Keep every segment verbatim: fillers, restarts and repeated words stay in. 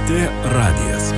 T radijas.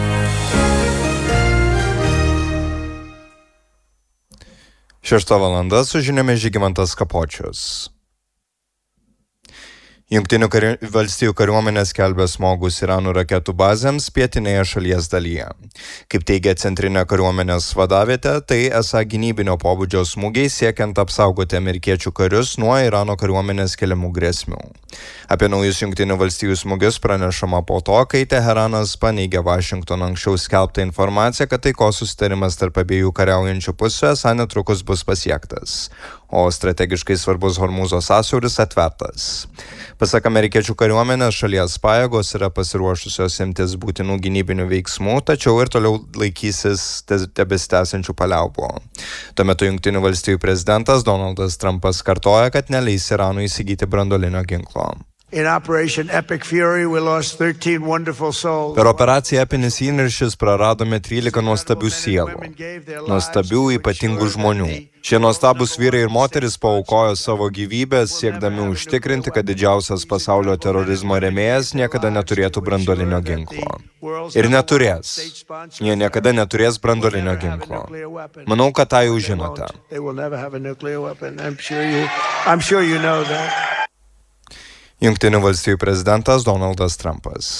Šešta valanda su žiniomis Žygimantas Kapočius. Jungtinių kari... valstijų kariuomenė skelbia smogus Irano raketų bazėms pietinėje šalies dalyje. Kaip teigia centrinė kariuomenės vadavietė, tai esą gynybinio pobūdžio smūgiai siekiant apsaugoti amerikiečių karius nuo Irano kariuomenės keliamų grėsmių. Apie naujus Jungtinių valstijų smūgius pranešama po to, kai Teheranas paneigė Vašingtono anksčiau skelbtą informaciją, kad taikos susitarimas tarp abiejų kariaujančių pusių esą netrukus bus pasiektas, o strategiškai svarbus Hormūzo sąsiauris atvertas. Pasak amerikiečių kariuomenės, šalies pajėgos yra pasiruošusios imtis būtinų gynybinių veiksmų, tačiau ir toliau laikysis tebesitęsiančių paliaubų. Tuo metu Jungtinių valstijų prezidentas Donaldas Trumpas kartoja, kad neleis Iranui įsigyti branduolinio ginklo. Per operaciją Epinis įniršis praradome trylika nuostabių sielų, nuostabių ypatingų žmonių. Šie nuostabūs vyrai ir moteris paaukojo savo gyvybės, siekdami užtikrinti, kad didžiausias pasaulio terorizmo rėmėjas niekada neturėtų branduolinio ginklo. Ir neturės. Jie niekada neturės branduolinio ginklo. Manau, kad tą jau žinote. Jungtinių valstijų prezidentas Donaldas Trumpas.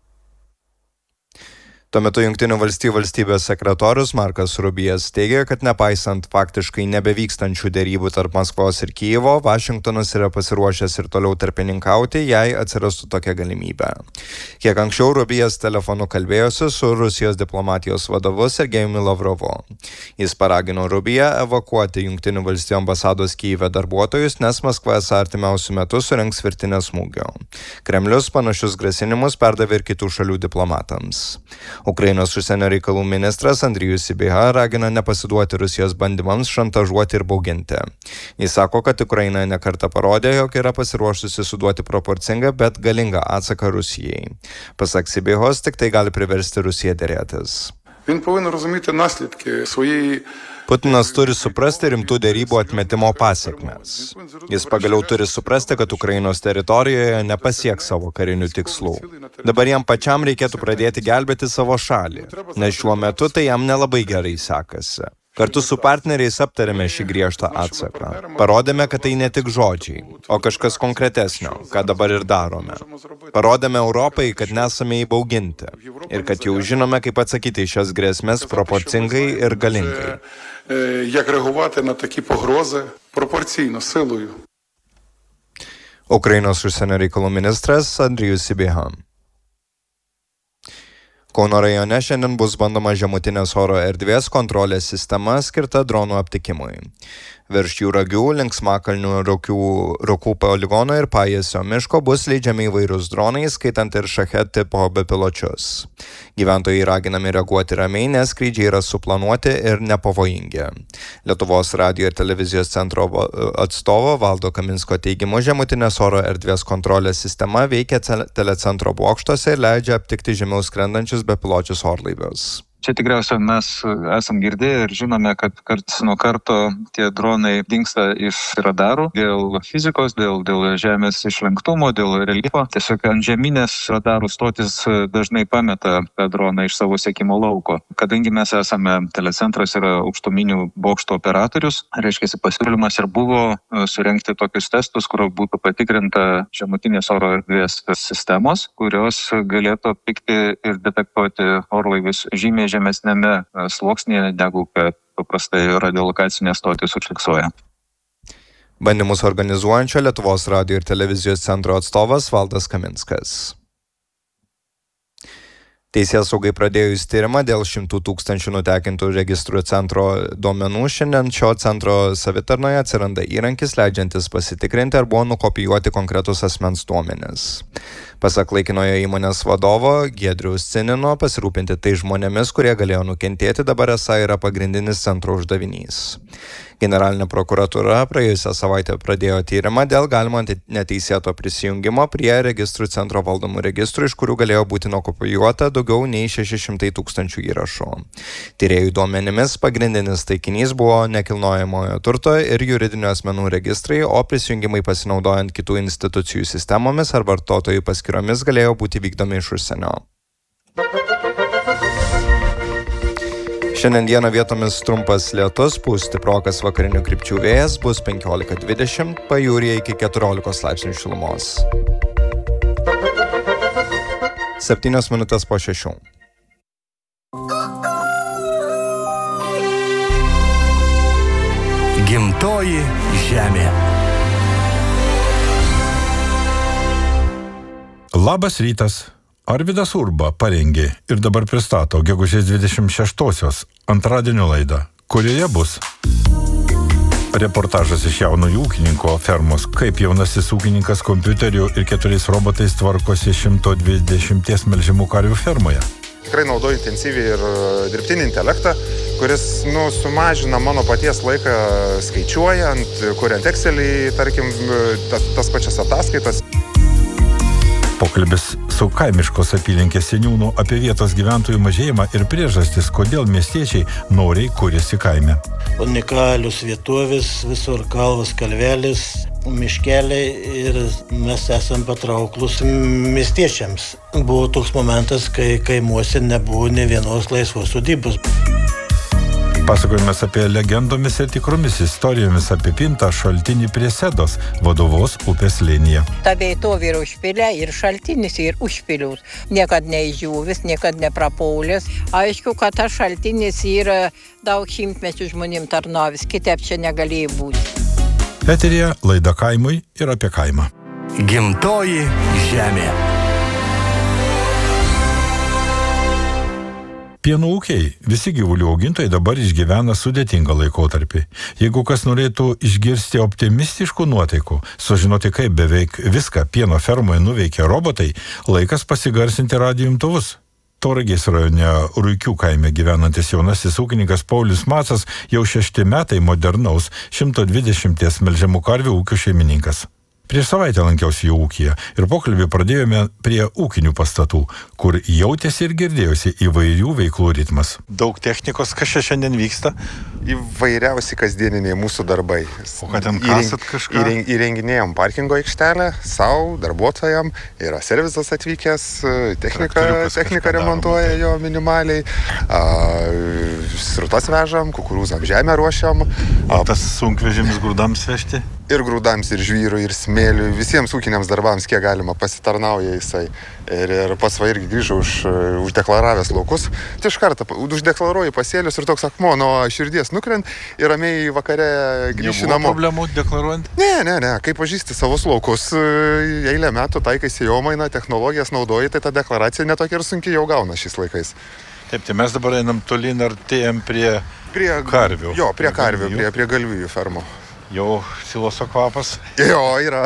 Tuo metu Jungtinių valstijų valstybės sekretorius Markas Rubijas teigia, kad nepaisant faktiškai nebevykstančių derybų tarp Maskvos ir Kijevo, Vašingtonas yra pasiruošęs ir toliau tarpininkauti, jei atsirastų tokia galimybė. Kiek anksčiau Rubijas telefonu kalbėjosi su Rusijos diplomatijos vadovu Sergejumi Lavrovu. Jis paragino Rubiją evakuoti Jungtinių valstijų ambasados Kijeve darbuotojus, nes Maskva esą artimiausiu metu surengs virtinę smūgių. Kremlius panašius grasinimus perdavė ir kitų šalių diplomatams. Ukrainos užsienio reikalų ministras Andrijus Sybiha ragina nepasiduoti Rusijos bandymams šantažuoti ir bauginti. Jis sako, kad Ukraina nekartą parodė, jog yra pasiruošusi suduoti proporcingą, bet galingą atsaką Rusijai. Pasak Sybihos, tik tai gali priversti Rusiją derėtis. Putinas turi suprasti rimtų derybų atmetimo pasekmes. Jis pagaliau turi suprasti, kad Ukrainos teritorijoje nepasieks savo karinių tikslų. Dabar jam pačiam reikėtų pradėti gelbėti savo šalį, nes šiuo metu tai jam nelabai gerai sekasi. Kartu su partneriais aptarėme šį griežtą atsaką. Parodėme, kad tai ne tik žodžiai, o kažkas konkretesnio, ką dabar ir darome. Parodėme Europai, kad nesame įbauginti ir kad jau žinome, kaip atsakyti į šias grėsmes proporcingai ir galingai. Як реагувати на такі погрози пропорційно, силою. Ukrainos užsienio reikalų ministras Andrijus Sybiha. Kauno rajone šiandien bus bandoma žemutinės oro erdvės kontrolės sistema skirta dronų aptikimui. Virš Juragių, Linksmakalnių, Rokų, Rokų poligono ir Pajėsio miško bus leidžiami įvairūs dronai, skaitant ir Šachet tipo bepiločius. Gyventojai raginami reaguoti ramiai, nes skrydžiai yra suplanuoti ir nepavojingi. Lietuvos radijo ir televizijos centro atstovo Valdo Kaminsko teigimu, žemutinės oro erdvės kontrolės sistema veikia telecentro bokštuose ir leidžia aptikti žemiau skrendančius bepiločius orlaivius. Čia tikriausiai mes esam girdėję ir žinome, kad karts nuo karto tie dronai dingsta iš radarų dėl fizikos, dėl, dėl žemės išlenktumo, dėl reljefo. Tiesiog ant žeminės radarų stotis dažnai pameta tą droną iš savo sekimo lauko. Kadangi mes esame telecentras ir aukštuminių bokšto operatorius, reiškia, pasiūlymas ir buvo surengti tokius testus, kur būtų patikrinta žemutinės oro erdvės sistemos, kurios galėtų aptikti ir detektuoti orlaivius žymiai žemesnėme sluoksnėje, negu kad paprastai radiolokacinės stotys užfiksuoja. Bandymus organizuojančio Lietuvos radijo ir televizijos centro atstovas Valdas Kaminskas. Teisėsaugai pradėjus tyrimą dėl šimtų tūkstančių nutekintų registrų centro duomenų, šiandien šio centro savitarnoje atsiranda įrankis, leidžiantis pasitikrinti, ar buvo nukopijuoti konkretus asmens duomenis. Pasak laikinojo įmonės vadovo Giedriaus Cinino, pasirūpinti tai žmonėmis, kurie galėjo nukentėti, dabar esą yra pagrindinis centro uždavinys. Generalinė prokuratūra praėjusią savaitę pradėjo tyrimą dėl galimo neteisėto prisijungimo prie registrų centro valdomų registrų, iš kurių galėjo būti nukopijuota daugiau nei šeši šimtai tūkstančių įrašų. Tyrėjų duomenimis pagrindinis taikinys buvo nekilnojamojo turto ir juridinių asmenų registrai, o prisijungimai pasinaudojant kitų institucijų sistemomis ar vartotojų paskyromis galėjo būti vykdomi iš užsienio. Šiandien dieną vietomis trumpas lietus, pūs stiprokas vakarinių krypčių vėjas, bus penkiolika dvidešimt, pajūryje iki keturiolikos laipsnių šilumos. Septynios minutės po šešių. Gimtoji žemė. Labas rytas. Arvydas Urba parengė ir dabar pristato gegužės dvidešimt šeštosios antradienio laidą, kurioje bus reportažas iš jaunojo ūkininko fermos, kaip jaunasis ūkininkas kompiuteriu ir keturiais robotais tvarkosi šimto dvidešimties melžiamų karvių fermoje. Tikrai naudoju intensyviai ir dirbtinį intelektą, kuris nu, sumažina mano paties laiką skaičiuojant, kuriant Excelį, tarkim, tas, tas pačias ataskaitas. Pokalbis su kaimiškos apylinkės seniūnu apie vietos gyventojų mažėjimą ir priežastis, kodėl miestiečiai noriai kuriasi kaime. Unikalius vietovės, visur kalvas, kalvelis, miškeliai ir mes esam patrauklus miestiečiams. Buvo toks momentas, kai kaimuose nebuvo nė vienos laisvos sodybos. Pasakojimas apie legendomis ir tikromis istorijomis apie Pintą šaltinį prie Sedos, Vadovos upės slėnyje. Ta vietovė yra užpilė ir šaltinis yra užpilius. Niekad neišdžiūvis, niekad neprapaulės. Aišku, kad tas šaltinis yra daug šimtmečių žmonėm tarnavęs, kitaip čia negalėjo būti. Eteryje laida kaimui ir apie kaimą. Gimtoji žemė. Pieno ūkiai, visi gyvulių augintojai dabar išgyvena sudėtingą laikotarpį. Jeigu kas norėtų išgirsti optimistiškų nuotaikų, sužinoti, kaip beveik viską pieno fermoje nuveikia robotai, laikas pasigarsinti radijo imtuvus. Tauragės rajone Ruikių kaime gyvenantis jaunasis ūkininkas Paulius Macas jau šešti metai modernaus šimto dvidešimties melžiamų karvių ūkių šeimininkas. Prieš savaitę lankiausi jų ūkyje ir pokalbį pradėjome prie ūkinių pastatų, kur jautėsi ir girdėjosi įvairių veiklų ritmas. Daug technikos, kas čia šiandien vyksta? Įvairiausi kasdieniniai mūsų darbai. O ką ten kasat kažką? Įreng, įrenginėjom parkingo aikštelę, savo, darbuotojam, yra servisas atvykęs, technika, technika remontuoja jo minimaliai, a, srutas vežam, kukurūzam žemę ruošiam. A, tas sunkvežimis grūdams vežti? Ir grūdams, ir žvyrui, ir smėliui, visiems ūkiniams darbams, kiek galima, pasitarnauja jisai. Ir, ir pats va irgi grįžo už, uždeklaravęs laukus. Tai iš karto uždeklaruoji pasėlius ir toks akmuo nuo širdies nukrent ir ramiai vakare grįši namo. Nebuvo problemų deklaruojant? Ne, ne, ne. Kai pažįsti savus laukus, eilę metų taikai sėjomainą, technologijas naudoji, tai ta deklaracija netokia ir sunkiai jau gauna šiais laikais. Taip, tai mes dabar einam tolyn, artėjam prie, prie karvių. Jo, prie karvių, prie, prie galvijų fermų. Jau siloso kvapas? Jo, yra.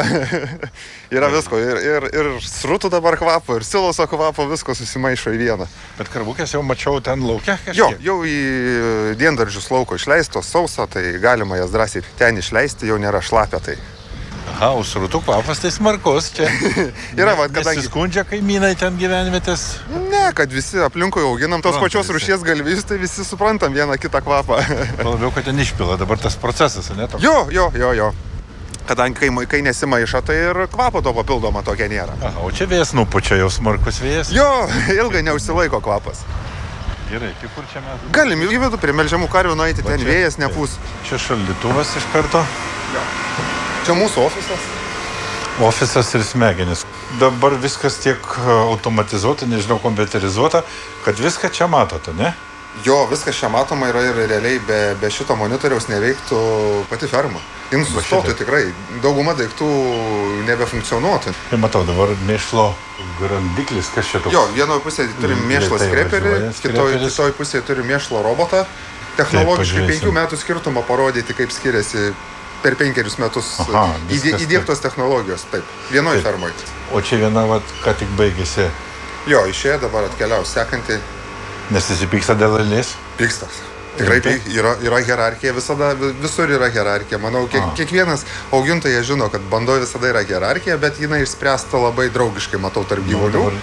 Yra visko. Ir, ir, ir srutų dabar kvapo, ir siloso kvapo, visko susimaišo į vieną. Bet karvukės jau mačiau ten lauke kažkiek? Jo, jau į diendaržus lauko išleistos sausa, tai galima jas drąsiai ten išleisti, jau nėra šlapia tai. Aha, o srutų kvapas tai smarkus čia. Yra, va, kadangi... Nesiskundžia kaimynai ten gyvenvietės? Ne, kad visi aplinkui auginam tos pačios rūšies galvijus, tai visi suprantam vieną kitą kvapą. Labiau, kad ten išpila dabar tas procesas, ne? Toks? Jo, jo, jo, jo. Kadangi kai, kai nesimaišo, tai ir kvapo to papildoma tokia nėra. Aha, o čia vėjas nupučia, jau smarkus vėjas? Jo, ilgai neužsilaiko kvapas. Gerai, tai kur čia mes? Galim į vidų prie melžiamų karvių nueiti, ten vėjas nepūs. Čia šaldytuvas iš karto. Jo. Čia mūsų ofisas. Ofisas ir smegenis. Dabar viskas tiek automatizuota, nežinau, kompiuterizuota, kad viską čia matote, ne? Jo, viskas čia matoma yra ir realiai be, be šito monitoriaus neveiktų pati ferma. Jis sustotų tikrai. Dauguma daiktų nebefunkcionuotų. Ir matau, dabar mėšlo grandiklis, kas čia toks? Jo, vienoje pusėje turim mėšlo skreperį, kitoje kitoj pusėje turim mėšlo robotą. Technologiškai penkių metų skirtumą parodyti, kaip skiriasi per penkerius metus. Aha, įdėktos technologijos, taip, vienoj fermoj. O čia viena, vat, ką tik baigėsi. Jo, išėję dabar atkeliaus sekantį. Nes įsipyksta dėl eilės? Pyksta. Tikrai yra, yra hierarchija, visada, visur yra hierarchija. Manau, kiek, kiekvienas augintojas žino, kad bandoj visada yra hierarchija, bet jinai išspręsta labai draugiškai, matau, tarp gyvulių.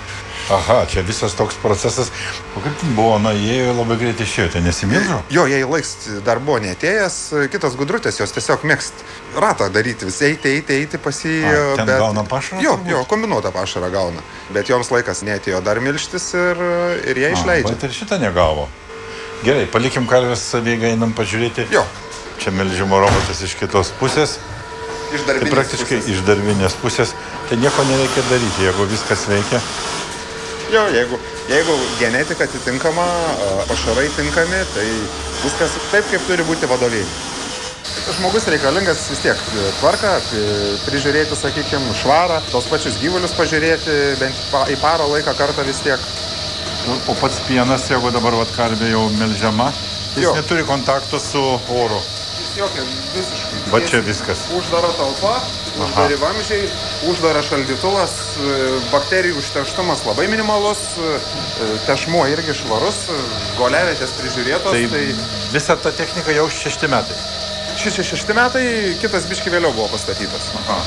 Aha, čia visas toks procesas. O kaip buvo, na, jie labai greitai išėjo, tai nesimilžo? Jo, jei laiks dar buvo neatėjęs, kitas gudrutės jos tiesiog mėgst ratą daryti, vis eiti, eiti, eiti pas jį. A, ten bet... gauna pašarą? Jo, jo, kombinuotą pašarą gauna. Bet joms laikas neatėjo dar milštis ir, ir jie išleidžia. Bet ir šitą negavo. Gerai, palikim karvės savygai, einam pažiūrėti. Jo. Čia melžimo robotas iš kitos pusės. Iš darbinės tai praktiškai pusės. Iš darbinės pusės. Tai nieko nereikia daryti, jeigu viskas veikia. Jo, jeigu, jeigu genetika atitinkama, pašarai tinkami, tai viskas taip, kaip turi būti vadovėliai. Žmogus reikalingas vis tiek tvarką, prižiūrėti, sakykime, švarą, tos pačius gyvulius pažiūrėti, bent į parą laiką kartą vis tiek. O pats pienas, jeigu dabar vat karvė jau melžiama, jis jo. Neturi kontakto su oru. Jis jokia visiškai. Va čia viskas. Uždara talpa, uždari vamzdžiai, uždara šaldytuvas, bakterijų užterštumas labai minimalus, tešmuo irgi švarus, goliavietės prižiūrėtos. Tai, tai visa ta technika jau šešti metai. Šis šešti metai, kitas biški vėliau buvo pastatytas. Aha.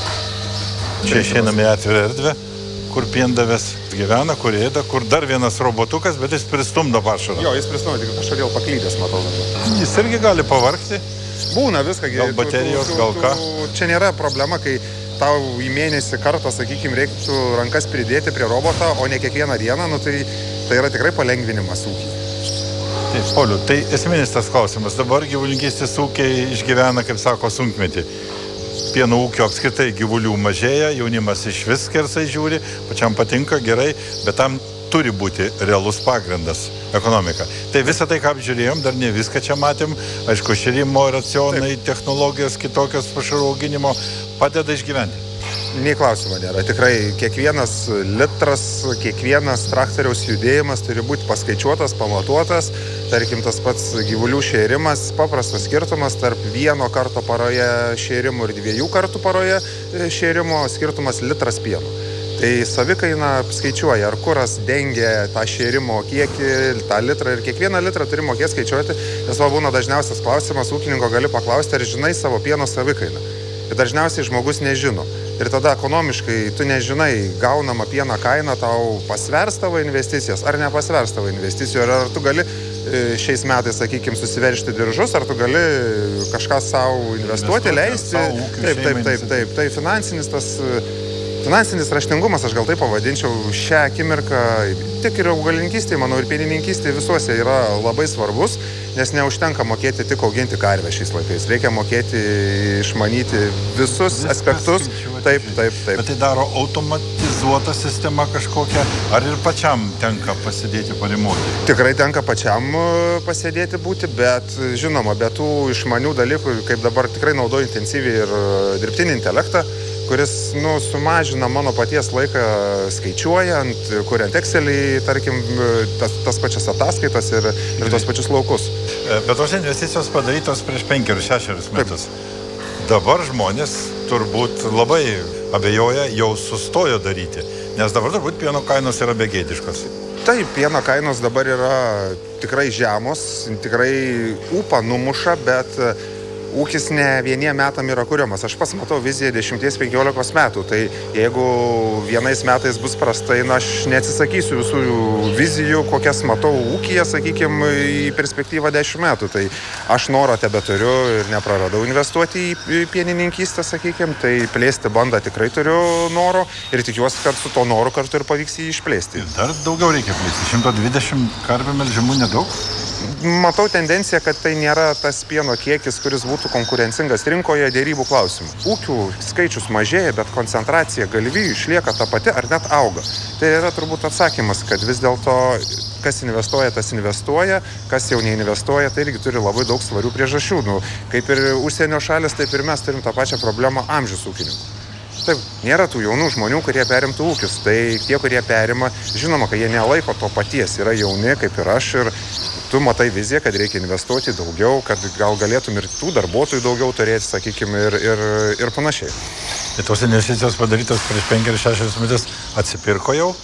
Čia išeiname į atvirą erdvę, kur piendavės gyvena, kur ėda, kur dar vienas robotukas, bet jis pristumdo pašarą. Jo, jis pristumdo, tik kažkodėl paklydęs, matau. Jis irgi gali pavargti. Būna viską. Gal baterijos, gal ką. Čia nėra problema, kai tau į mėnesį kartą, sakykime, reiktų rankas pridėti prie robotą, o ne kiekvieną dieną, nu, tai, tai yra tikrai palengvinimas ūkiai. Taip, Pauliau, tai esminis tas klausimas. Dabar gyvulininkystės ūkiai išgyvena, kaip sako, sunkmetį. Pieno ūkio apskritai gyvulių mažėja, jaunimas iš vis skersai žiūri, pačiam patinka, gerai, bet tam turi būti realus pagrindas ekonomika. Tai visą tai, ką apžiūrėjom, dar ne viską čia matėm. Aišku, šėrimo racionai, Taip. technologijos, kitokios pašarų auginimo padeda išgyventi. Nei klausimo nėra. Tikrai kiekvienas litras, kiekvienas traktoriaus judėjimas turi būti paskaičiuotas, pamatuotas. Tarkim, tas pats gyvulių šėrimas, paprastas skirtumas tarp vieno karto paroje šėrimų ir dviejų kartų paroje šėrimo skirtumas litras pieno. Tai savikaina skaičiuoja, ar kuras dengia tą šėrimo kiekį, tą litrą ir kiekvieną litrą turi mokėti skaičiuoti, nes va būna dažniausias klausimas, ūkininko gali paklausti, ar žinai savo pieno savikainą. Ir dažniausiai žmogus nežino. Ir tada ekonomiškai tu nežinai, gaunama pieno kaina tau pasvers tavo investicijas ar nepasvers tavo investicijų, ar tu gali šiais metais, sakykime, susiveršti diržus, ar tu gali kažką savo investuoti, leisti. Taip, taip, taip, taip, tai finansinis tas... Finansinis raštingumas, aš gal taip pavadinčiau, šią akimirką, tik ir augalininkystėje, manau, ir pienininkystėje visuose yra labai svarbus, nes neužtenka mokėti tik auginti karvę šiais laikais. Reikia mokėti, išmanyti visus Viskas aspektus. Skaičiuoti. Taip, taip, taip. Bet tai daro automatizuota sistema kažkokia, ar ir pačiam tenka pasidėti parimuoti? Tikrai tenka pačiam pasidėti būti, bet žinoma, be tų išmanių dalykų, kaip dabar tikrai naudoju intensyviai ir dirbtinį intelektą, kuris, nu, sumažina mano paties laiką skaičiuojant, kuriant Excelį, tarkim, tas, tas pačias ataskaitas ir, ir tos pačius laukus. Bet tos investicijos padarytos prieš penkerius, šešerius metus. Taip. Dabar žmonės turbūt labai abejoja, jau sustojo daryti, nes dabar turbūt pieno kainos yra begėdiškos. Taip, pieno kainos dabar yra tikrai žemos, tikrai ūpą numuša, bet ūkis ne vieniem metam yra kuriamas. Aš pats matau viziją dešimties penkiolikos metų, tai jeigu vienais metais bus prastai, na, aš neatsisakysiu visų vizijų, kokias matau ūkyje, sakykime, į perspektyvą dešimt metų. Tai aš norą tebeturiu ir nepraradau investuoti į pienininkystę, sakykime, tai plėsti bandą tikrai turiu noro ir tikiuosi, kad su to noru kartu ir pavyks jį išplėsti. Ir dar daugiau reikia plėsti, šimtas dvidešimt karvių melžimų nedaug? Matau tendenciją, kad tai nėra tas pieno kiekis, kuris būtų konkurencingas rinkoje dėrybų klausimų. Ūkių skaičius mažėja, bet koncentracija galvijų išlieka ta pati ar net auga. Tai yra turbūt atsakymas, kad vis dėlto kas investuoja, tas investuoja, kas jau neinvestuoja, tai irgi turi labai daug svarių priežasčių. Nu, kaip ir užsienio šalis, taip ir mes turim tą pačią problemą amžius ūkininkų. Taip, nėra tų jaunų žmonių, kurie perimtų ūkius. Tai tie, kurie perima, žinoma, kad jie nelaiko to paties, yra jauni, kaip ir aš, ir tu matai viziją, kad reikia investuoti daugiau, kad gal galėtum ir tų darbuotojų daugiau turėti, sakykime, ir, ir, ir panašiai. Tai tos investicijos padarytos prieš penkerius šešerius metus atsipirko jau?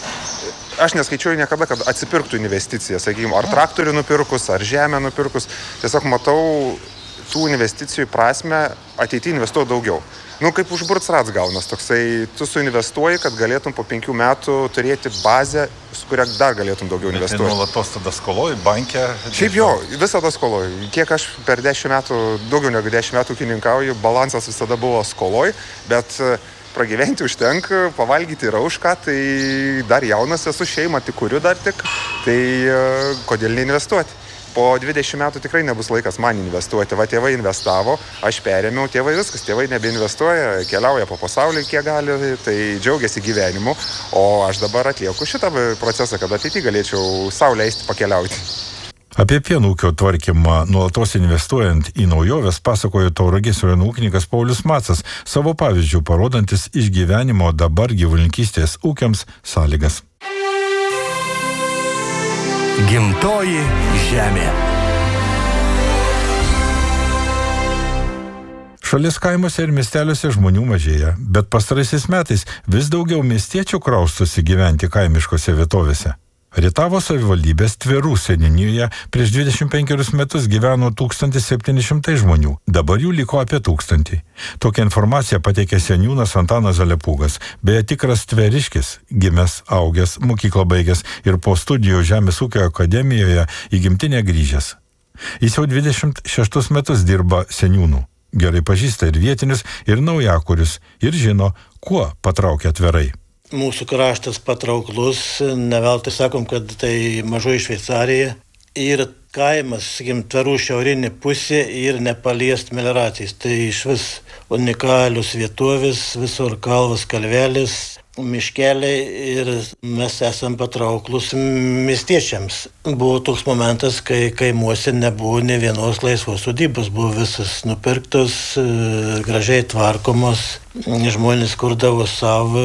Aš neskaičiuoju niekada, kad atsipirktų investicija, sakykime, ar traktorių nupirkus, ar žemę nupirkus. Tiesiog matau tų investicijų prasme ateityje investuoti daugiau. Nu, kaip užburts rats gaunas toksai, tu suinvestuoji, kad galėtum po penkių metų turėti bazę, su kuria dar galėtum daugiau investuoti. Ir nuolatos tada skoloj, banke? Šiaip jo, visada skoloj. Kiek aš per dešimt metų, daugiau negu dešimt metų ūkininkauju, balansas visada buvo skoloj, bet pragyventi užtenka, pavalgyti yra už ką, tai dar jaunas esu, šeimą tik kuriu dar tik, tai kodėl neinvestuoti? Po dvidešimt metų tikrai nebus laikas man investuoti. Va, tėvai investavo, aš perėmiau, tėvai viskas, tėvai nebeinvestuoja, keliauja po pasaulį kiek gali, tai džiaugiasi gyvenimu, o aš dabar atlieku šitą procesą, kad ateityje galėčiau sau leisti pakeliauti. Apie pieno ūkio tvarkymą nuolatos investuojant į naujoves pasakojo Tauragės rajono ūkininkas Paulius Macas, savo pavyzdžių parodantis išgyvenimo dabar gyvulininkystės ūkiams sąlygas. Gimtoji žemė. Šalies kaimuose ir miesteliuose žmonių mažėja, bet pastaraisiais metais vis daugiau miestiečių kraustosi gyventi kaimiškose vietovėse. Rietavo savivaldybės Tverų seniūnijoje prieš dvidešimt penkerius metus gyveno tūkstantis septyni šimtai žmonių, dabar jų liko apie tūkstantį. Tokią informaciją pateikė seniūnas Antanas Zalepūgas, beje tikras tveriškis, gimęs, augęs, mokyklą baigęs ir po studijų Žemės ūkio akademijoje į gimtinę grįžęs. Jis jau dvidešimt šeštus metus dirba seniūnų, gerai pažįsta ir vietinius, ir naujakurius, ir žino, kuo patraukia Tverai. Mūsų kraštas patrauklus, ne veltui sakom, kad tai mažoji Šveicarija ir kaimas, sakykim, Tverų šiaurinė pusė ir nepaliest melioracijos. Tai iš vis unikalius vietovės, visur kalvas, kalvelis, miškeliai ir mes esam patrauklus miestiečiams. Buvo toks momentas, kai kaimuose nebuvo ne vienos laisvos sodybos, buvo visas nupirktos, gražiai tvarkomos. Žmonės kurdavo savo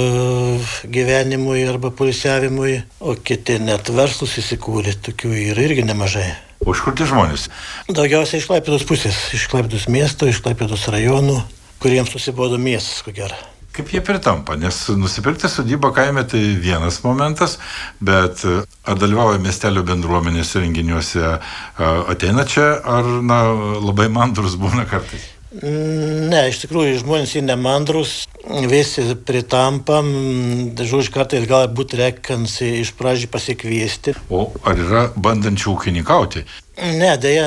gyvenimui arba poilsiavimui, o kiti net verslus įsikūrė, tokių yra irgi nemažai. O iš kur tie žmonės? Daugiausiai iš Klaipėdos pusės, iš Klaipėdos miesto, iš Klaipėdos rajonų, kuriems susibodo miestas, ko gero. Kaip jie pritampa, nes nusipirkti sodybą kaime tai vienas momentas, bet ar dalyvauja miestelio bendruomenės renginiuose, ateina čia, ar na, labai mandrus būna kartais? Ne, iš tikrųjų žmonės jie nemandrus, visi pritampam, žodžiu kartais galbūt reikans iš pradžių pasikviesti. O ar yra bandančių ūkininkauti? Ne, dėja,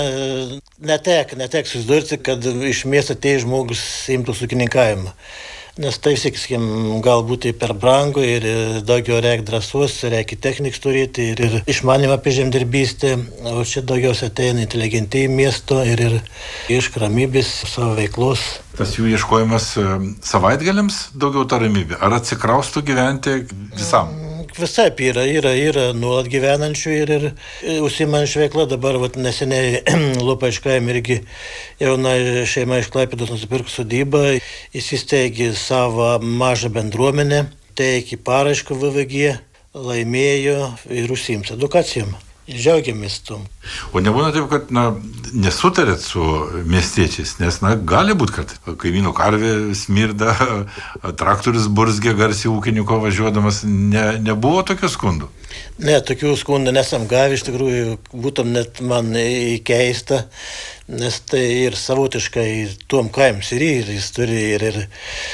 netek, netek susidurti, kad iš miesto atėjęs žmogus imtų ūkininkavimą. Nes tai, sakysim, galbūt tai per brangu ir daugiau reikia drąsos, reikia techniks turėti ir, ir išmanymą apie žemdirbystę, o čia daugiausia ateina inteligentiai miesto ir, ir iš ramybės savo veiklos. Tas jų ieškojimas savaitgaliams daugiau ta ramybė, ar atsikraustų gyventi visam? Visaip yra, yra, yra nuolat gyvenančių ir, ir užsiimančių veikla. Dabar vat, neseniai Lupaiškaim irgi jauna šeima iš Klaipėdos nusipirko sodybą, įsisteigė savo mažą bendruomenę, teikė paraišką V V G, laimėjo ir užsiims edukacijom. Džiaugiamės tom. O nebūna taip, kad na, nesutarėt su miestiečiais, nes na, gali būti, kad kaimynų karvė smirda, traktorius burzgia garsiai ūkininko važiuodamas, ne, nebuvo tokių skundų? Ne, tokių skundų nesam gavę, iš tikrųjų būtum net man keista, nes tai ir savotiškai tuom kaims ir ir jis turi ir, ir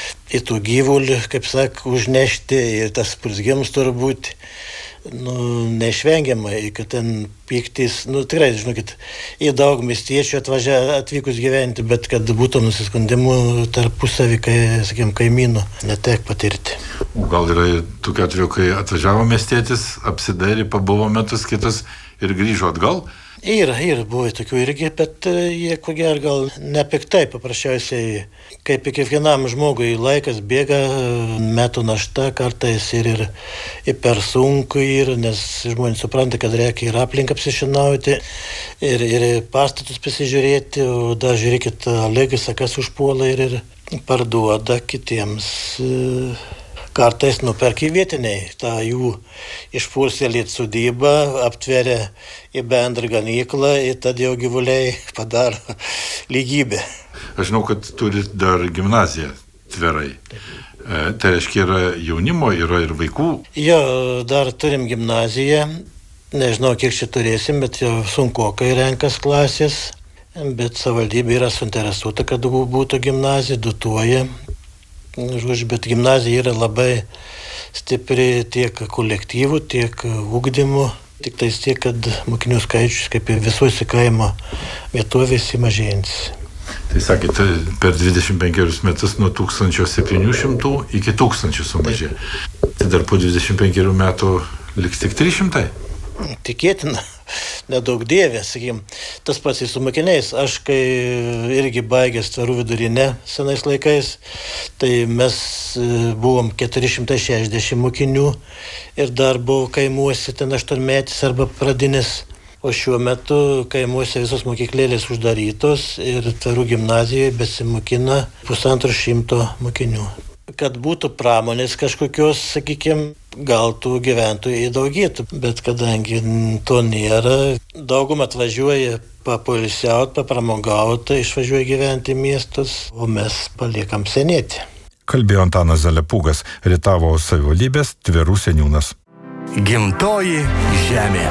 į tų gyvulių, kaip sak, užnešti ir tas purzgiams turi būti. Nu, neišvengiamai, kad ten pyktis, nu tikrai, žinokit, į daug miestiečių atvažiavę atvykus gyventi, bet kad būtų nusiskundimų tarpusavį, kai, sakykim, kaimynų, netek patirti. O gal yra tokiu atveju, kai atvažiavo miestietis, apsidairė, pabuvo metus kitus ir grįžo atgal? Yra, yra, buvo tokių irgi, bet jie, ko gero, gal nepiktai, paprasčiausiai, kaip ir kiekvienam žmogui laikas bėga, metų našta kartais ir, ir, ir per sunku yra, nes žmonės supranta, kad reikia ir aplinką apsišinauti, ir, ir pastatus pasižiūrėti, o dar žiūrėkit, lygas, kas užpuola ir, ir parduoda kitiems. Kartais nuperka vietiniai, tą jų išpursėlėt sodybą, aptveria į bendrą ganyklą ir tada jau gyvuliai padaro lygybę. Aš žinau, kad turit dar gimnaziją Tverai. E, tai reiškia, yra jaunimo, yra ir vaikų. Jo, dar turim gimnaziją. Nežinau, kiek čia turėsim, bet jau sunkokai renkas klasės. Bet savivaldybė yra suinteresuota, kad būtų gimnazija, dotuoja. Žodžiu, bet gimnazija yra labai stipri tiek kolektyvų, tiek ugdymu. Tik tais tiek, kad mokinių skaičius, kaip ir visuose kaimo vietovėse, mažėjantis. Tai sakėt, per dvidešimt penkerius metus nuo tūkstančio septynių šimtų iki tūkstančio sumažėjo. Tai dar po dvidešimt penkerių metų liks tik trys šimtai? Tikėtina, nedaug dievė, sakykim. Tas pats ir su mokiniais. Aš, kai irgi baigęs Tverų vidurinę senais laikais, tai mes buvom keturi šimtai šešiasdešimt mokinių ir dar buvo kaimuose ten aštuonmetis arba pradinis. O šiuo metu kaimuose visos mokyklėlės uždarytos ir Tverų gimnazijoje besimokina pusantro šimto mokinių. Kad būtų pramonės kažkokios, sakykime, gal tų gyventojų įdaugėtų, bet kadangi to nėra, daugumą atvažiuoja papoilsiauti, papramogauti, išvažiuoja gyventi miestus, o mes paliekam senėti. Kalbėjo Antanas Zalepūgas, Ritavos savivaldybės Tverų seniūnas. Gimtoji žemė.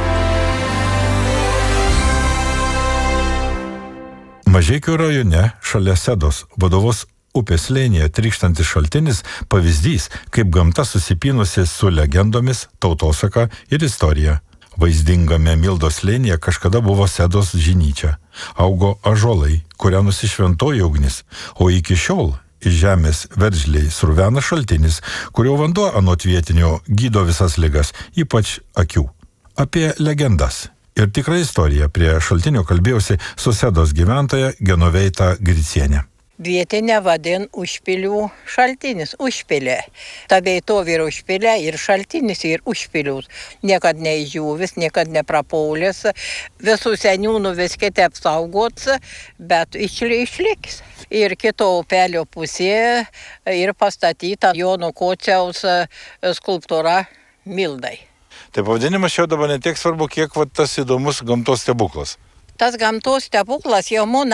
Mažeikių rajone šalia Sedos Vadovos upės slėnyje trykštantis šaltinis pavyzdys, kaip gamta susipynusi su legendomis, tautosaka ir istorija. Vaizdingame Mildos slėnyje kažkada buvo Sedos žinyčia. Augo ąžuolai, kūrenosi šventoji ugnis, o iki šiol iš žemės veržliai sruvena šaltinis, kurio vanduo anot vietinio gydo visas ligas, ypač akių. Apie legendas ir tikrą istoriją prie šaltinio kalbėjausi su Sedos gyventoja Genoveita Gricienė. Vietinė vadin užpilių šaltinis, užpilė. Ta vietovė yra užpilė ir šaltinis yra užpilius. Niekad neižžiūvis, niekad neprapaulės. Visų seniūnų viskite apsaugots, bet išliks. Ir kito upelio pusėje ir pastatyta Jono Kociaus skulptūra Mildai. Tai pavadinimas šio dabar netiek svarbu, kiek va, tas įdomus gamtos stebuklas. Tas gamtos stebuklas jau man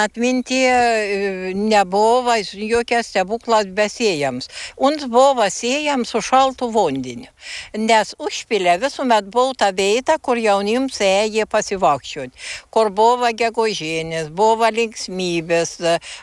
atmintie nebuvo jokias stebuklas besėjams. Uns buvo sėjams su šaltu vandeniu. Nes užpilė visuomet buvo ta vieta, kur jaunims ėjo pasivakščioti. Kur buvo gegužėnis, buvo linksmybės,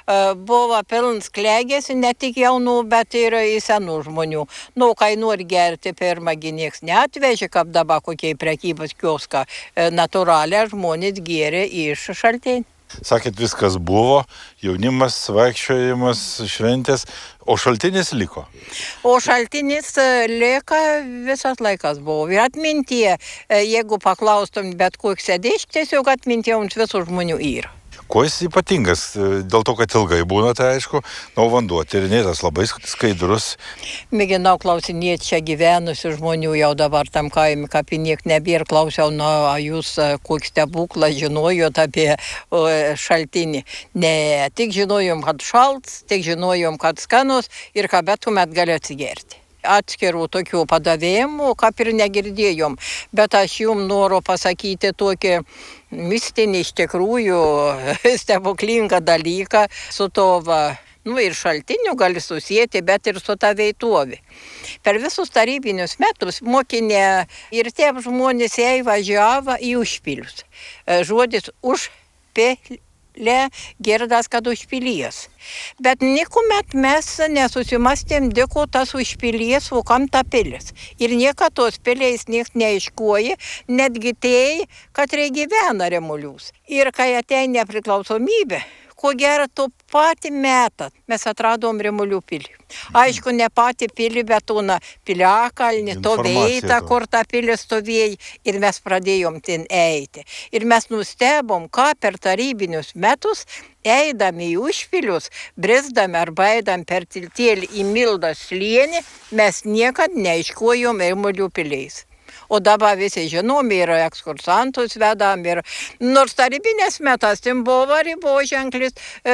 buvo pilns klegės, ne tik jaunų, bet ir senų žmonių. Nu, kai nori gerti pirmągi nieks neatvežė, kaip dabar kokiai prekybos kioską, natūraliai žmonės gėrė iš šaltinį. Sakėt, viskas buvo, jaunimas, vaikščiojimas, šventės, o šaltinis liko? O šaltinis lieka visas laikas buvo. Ir atmintie, jeigu paklaustum bet koks sėdėš, tiesiog atmintie uns visų žmonių yra. Kuo jis ypatingas? Dėl to, kad ilgai būna, tai aišku, nuo vanduo tyrinėtas labai skaidrus. Mėginau klausinėti čia gyvenusių žmonių, jau dabar tam kaime kapiniek nebėra, klausiau, na, jūs kokį stebuklą žinojot apie o, šaltinį. Ne, tik žinojom, kad šalts, tik žinojom, kad skanus ir kad bet kuomet gali atsigerti. Atskirų tokių padavėjimų, kaip ir negirdėjom, bet aš jums noriu pasakyti tokį mistinį iš tikrųjų stebuklingą dalyką su to, va, nu ir šaltiniu gali susijęti, bet ir su ta vietovė. Per visus tarybinius metus mokinė ir tie žmonės jai važiavo į užpilius. Žodis užpilė. Le girdas, kad užpilies. Bet niekuomet mes nesusimastėm, dėko tas užpilies, o kam ta pilis. Ir niekad tos piliais nieks neiškuoja, netgi tai, kad reikia gyvena Remulius. Ir kai ateina nepriklausomybė, ko gero to patį metą mes atradom Remulių pilį. Aišku, ne patį pilį, bet tu na piliakalnį, to veitą, kur ta pilį stovėjai, ir mes pradėjom ten eiti. Ir mes nustebom, ką per tarybinius metus, eidami į užpilius, brisdami arba eidami per tiltėlį į Mildos slėnį, mes niekad neiškuojom Remulių piliais. O dabar visi žinom, ir ekskursantus vedam, ir nors tarybinės metas, ten buvo riboženklis,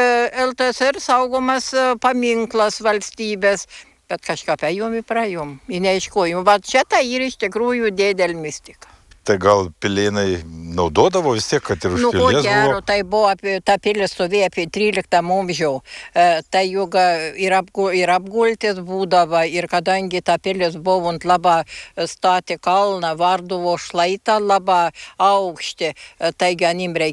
L T S R saugomas paminklas valstybės, bet kažką ėjom į praėjom, į neiškojom. Bet čia tai yra iš tikrųjų dėdel mistika. Tai gal pilėnai naudodavo vis tiek, kad ir užpilės buvo? Nu, ko gero, tai buvo apie, ta pilė stovėjo apie tryliktą amžių. E, tai juk ir, apgu, ir apgultis būdavo, ir kadangi ta pilis buvo ant labai statė kalną, varduvo šlaitą labai aukštį, tai ganim reikia.